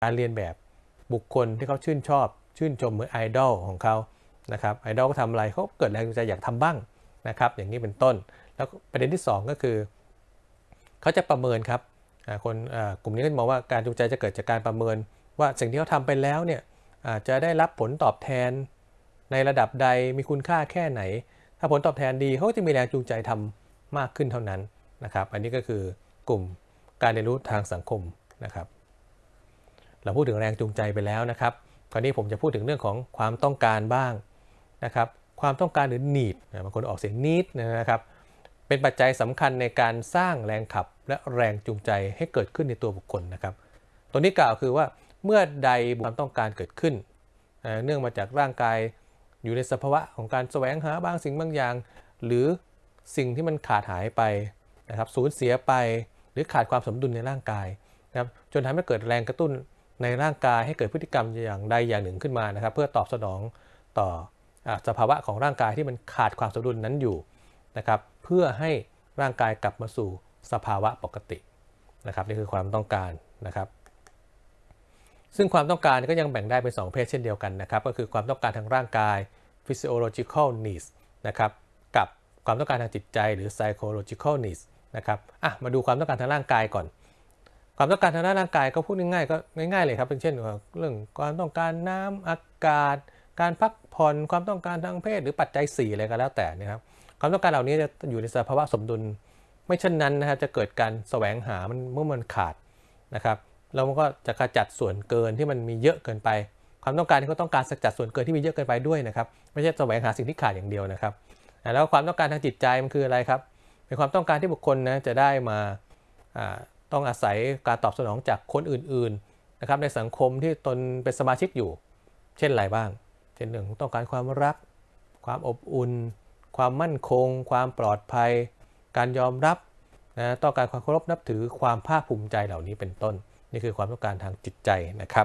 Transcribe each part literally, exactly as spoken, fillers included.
การเรียนแบบบุคคลที่เขาชื่นชอบชื่นชมเหมือนไอดอลของเขานะครับไอดอลก็ทำอะไรเขาเกิดแรงจูงใจอยากทำบ้างนะครับอย่างนี้เป็นต้นแล้วประเด็นที่สองก็คือเขาจะประเมินครับคนกลุ่มนี้ก็มองว่าการจูงใจจะเกิดจากการประเมินว่าสิ่งที่เขาทำไปแล้วเนี่ยจะได้รับผลตอบแทนในระดับใดมีคุณค่าแค่ไหนถ้าผลตอบแทนดีเขาจะมีแรงจูงใจทำมากขึ้นเท่านั้นนะครับอันนี้ก็คือกลุ่มการเรียนรู้ทางสังคมนะครับเราพูดถึงแรงจูงใจไปแล้วนะครับคราวนี้ผมจะพูดถึงเรื่องของความต้องการบ้างนะครับความต้องการหรือ need บางคนออกเสียง need นะครับเป็นปัจจัยสำคัญในการสร้างแรงขับและแรงจูงใจให้เกิดขึ้นในตัวบุคคลนะครับตัวนี้กล่าวคือว่าเมื่อใดความต้องการเกิดขึ้นเนื่องมาจากร่างกายอยู่ในสภาวะของการแสวงหาบางสิ่งบางอย่างหรือสิ่งที่มันขาดหายไปนะครับสูญเสียไปหรือขาดความสมดุลในร่างกายนะครับจนทำให้เกิดแรงกระตุ้นในร่างกายให้เกิดพฤติกรรมอย่างใดอย่างหนึ่งขึ้นมานะครับเพื่อตอบสนองต่อสภาวะของร่างกายที่มันขาดความสมดุลนั้นอยู่นะครับเพื่อให้ร่างกายกลับมาสู่สภาวะปกตินะครับนี่คือความต้องการนะครับซึ่งความต้องการก็ยังแบ่งได้เป็นสองประเภทเช่นเดียวกันนะครับก็คือความต้องการทางร่างกาย physiological needs นะครับกับความต้องการทางจิตใจหรือ psychological needs นะครับอ่ะมาดูความต้องการทางร่างกายก่อนความต้องการทางด้านร่างกายก็พูดง่ายๆก็ง่ายๆเลยครับเป็นเช่นเรื่องความต้องการน้ำอากาศการพักผ่อนความต้องการทางเพศหรือปัจจัยสี่อะไรก็แล้วแต่นะครับความต้องการเหล่านี้จะอยู่ในสภาวะสมดุลไม่เช่นนั้นนะครับจะเกิดการแสวงหามันเมื่อมันขาดนะครับแล้วมันก็จะกระจัดส่วนเกินที่มันมีเยอะเกินไปความต้องการที่เขาต้องการสกัดส่วนเกินที่มีเยอะเกินไปด้วยนะครับไม่ใช่แสวงหาสิ่งที่ขาดอย่างเดียวนะครับแล้วความต้องการทางจิตใจมันคืออะไรครับเป็นความต้องการที่บุคคลนะจะได้มาต้องอาศัยการตอบสนองจากคนอื่นๆนะครับในสังคมที่ตนเป็นสมาชิกอยู่เช่นอะไรบ้างเช่นเรื่องต้องการความรักความอบอุ่นความมั่นคงความปลอดภัยการยอมรับนะต้องการความเคารพนับถือความภาคภูมิใจเหล่านี้เป็นต้นนี่คือความต้องการทางจิตใจนะครับ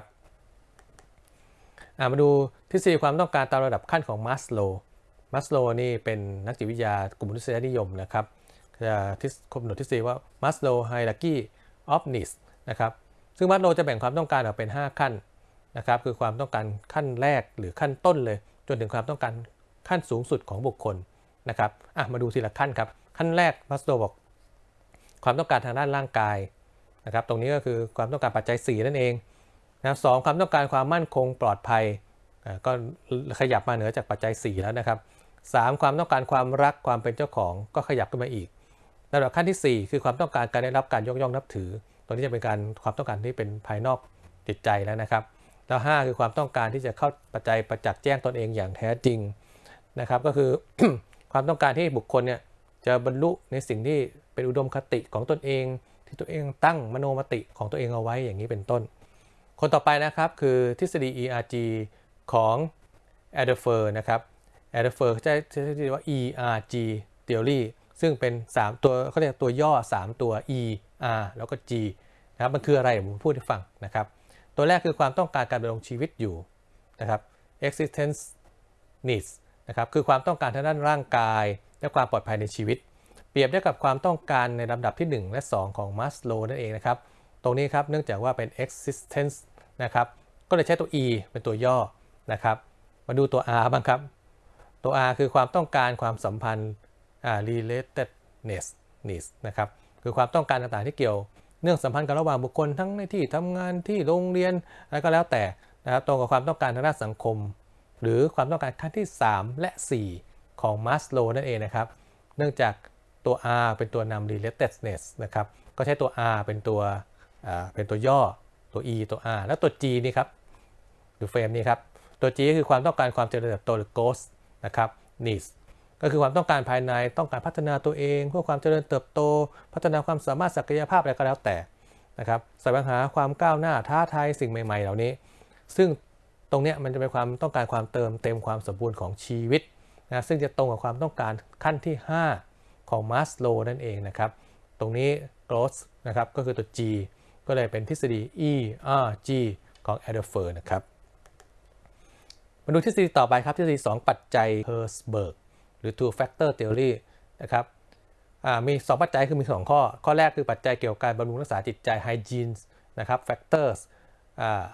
มาดูทฤษฎีความต้องการตามระดับขั้นของมัสโลว์มัสโลว์นี่เป็นนักจิตวิทยากลุ่มมนุษยนิยมนะครับจะกำหนดทฤษฎีว่ามัสโลว์ไฮรักีof needs นะครับซึ่งมัสโลว์จะแบ่งความต้องการออกเป็นห้าขั้นนะครับคือความต้องการขั้นแรกหรือขั้นต้นเลยจนถึงความต้องการขั้นสูงสุดของบุคคลนะครับอ่ะมาดูทีละขั้นครับขั้นแรกมัสโลว์บอกความต้องการทางด้านร่างกายนะครับตรงนี้ก็คือความต้องการปัจจัยสี่นั่นเองนะสองความต้องการความมั่นคงปลอดภัยก็ขยับมาเหนือจากปัจจัยสี่แล้วนะครับสามความต้องการความรักความเป็นเจ้าของก็ขยับขึ้นมาอีกระดับขั้นที่สี่คือความต้องการการได้รับการยกย่องนับถือตัวนี้จะเป็นการความต้องการที่เป็นภายนอกจิตใจแล้วนะครับแล้วห้าคือความต้องการที่จะเข้าปัจจัยประจักษ์แจ้งตนเองอย่างแท้จริงนะครับก็คือ ความต้องการที่บุคคลเนี่ยจะบรรลุในสิ่งที่เป็นอุดมคติของตนเองที่ตัวเองตั้งมโนมติของตัวเองเอาไว้อย่างนี้เป็นต้นคนต่อไปนะครับคือทฤษฎี อี อาร์ จี ของ Adler นะครับ Adler จะใช้ทฤษฎีว่า อี อาร์ จี Theory ซึ่งเป็นสามตัวเขาเรียกตัวย่อสามตัว E R แล้วก็ G นะครับมันคืออะไรผมพูดให้ฟังนะครับตัวแรกคือความต้องการการดำรงชีวิตอยู่นะครับ existence needs นะครับคือความต้องการทางด้านร่างกายและความปลอดภัยในชีวิตเปรียบได้กับความต้องการในลำดับที่หนึ่งและสองของมัสโลว์นั่นเองนะครับตรงนี้ครับเนื่องจากว่าเป็น existence นะครับก็เลยใช้ตัว E เป็นตัวย่อนะครับมาดูตัว R บ้างครับตัว R คือความต้องการความสัมพันธ์ relatedness needs นะครับคือความต้องการต่างๆที่เกี่ยวเนื่องสัมพันธ์กันระหว่างบุคคลทั้งในที่ทำงานที่โรงเรียนอะไรก็แล้วแต่นะครับตรงกับความต้องการทางด้านสังคมหรือความต้องการขั้นที่สามและสี่ของมัสโลว์นั่นเองนะครับเนื่องจากตัว R เป็นตัวนำ relatedness นะครับก็ใช้ตัว R เป็นตัวเป็นตัวย่อตัว E ตัว R แล้วตัว G นี่ครับดูเฟรมนี้ครับตัว G ก็คือความต้องการความเจริญเติบโตหรือ growth นะครับ needs ก็คือความต้องการภายในต้องการพัฒนาตัวเองเพื่อความเจริญเติบโตพัฒนาความสามารถศักยภาพอะไรก็แล้วแต่นะครับแสวงหาความก้าวหน้าท้าทายสิ่งใหม่ๆเหล่านี้ซึ่งตรงนี้มันจะเป็นความต้องการความเติมเต็มความสมบูรณ์ของชีวิตนะซึ่งจะตรงกับความต้องการขั้นที่ห้าของมัสโลว์นั่นเองนะครับตรงนี้ growth นะครับก็คือตัว G ก็เลยเป็นทฤษฎี อี อาร์ จี ของ Adler นะครับมาดูทฤษฎีต่อไปครับทฤษฎีสองปัจจัย Herzberg หรือ two factor theory นะครับมีสองปัจจัยคือมีสองข้อข้อแรกคือปัจจัยเกี่ยวกับการบำรุงรักษาจิตใจ hygiene นะครับ factors